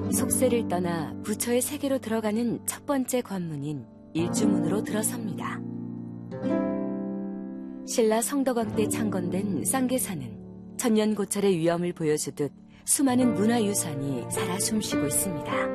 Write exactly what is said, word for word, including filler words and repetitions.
속세를 떠나 부처의 세계로 들어가는 첫 번째 관문인 일주문으로 들어섭니다. 신라 성덕왕 때 창건된 쌍계사는 천년고찰의 위엄을 보여주듯 수많은 문화유산이 살아 숨쉬고 있습니다.